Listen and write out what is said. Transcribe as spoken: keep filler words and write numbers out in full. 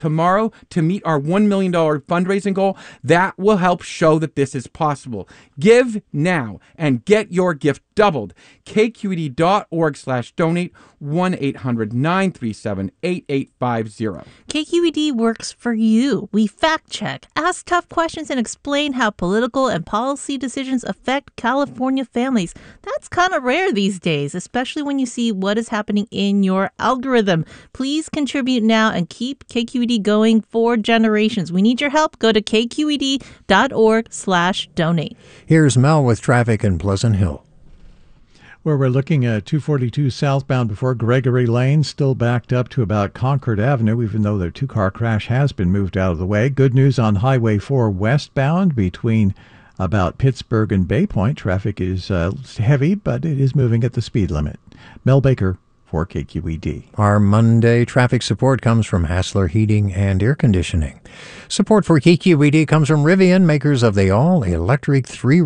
tomorrow to meet our one million dollars fundraising goal. That will help show that this is possible. Give now and get your gift doubled. K Q E D dot org slash donate, one eight hundred nine three seven eight eight five zero. K Q E D works for you. We fact check, ask tough questions, and explain how political and policy decisions affect California families. That's kind of rare these days, especially when you see what is happening in your algorithm. Please contribute now and keep K Q E D going for generations. We need your help. Go to K Q E D dot org slash donate. Here's Mel with traffic in Pleasant Hill, where we're looking at two forty-two southbound before Gregory Lane, still backed up to about Concord Avenue, even though the two-car crash has been moved out of the way. Good news on Highway four westbound between about Pittsburgh and Bay Point. Traffic is uh, heavy, but it is moving at the speed limit. Mel Baker for K Q E D. Our Monday traffic support comes from Hassler Heating and Air Conditioning. Support for K Q E D comes from Rivian, makers of the all-electric three